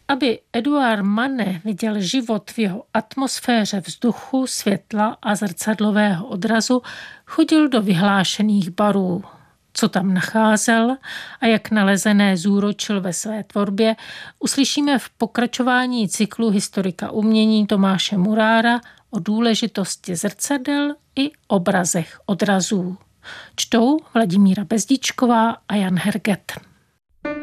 Aby Eduard Manet viděl život v jeho atmosféře vzduchu, světla a zrcadlového odrazu, chodil do vyhlášených barů. Co tam nacházel a jak nalezené zúročil ve své tvorbě, uslyšíme v pokračování cyklu historika umění Tomáše Murára o důležitosti zrcadel i obrazech odrazů. Čtou Vladimíra Bezdičková a Jan Herget.